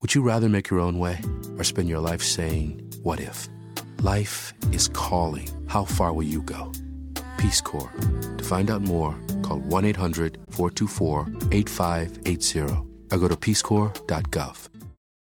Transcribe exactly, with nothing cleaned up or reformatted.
Would you rather make your own way or spend your life saying, what if? Life is calling. How far will you go? Peace Corps. To find out more, call one eight hundred four two four eight five eight zero or go to peace corps dot gov.